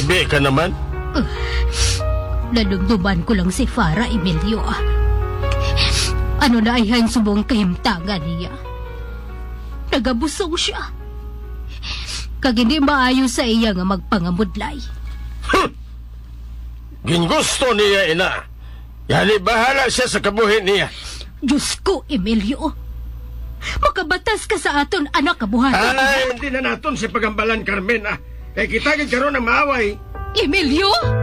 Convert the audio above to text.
Bibi ka naman? Nalumduman ko lang si Farah, Emilio. Ano na ay subong kahimtangan niya. Nagabusong siya. Kag hindi maayo sa iya nga magpangamudlay. Gingusto niya, ina. Yani bahala siya sa kabuhin niya. Diyos ko, Emilio. Makabatas ka sa aton, anak kabuhatan. Ay, hindi na naton si pagambalan, Carmen, ah. Kaya kita karon ng maaway. Emilio!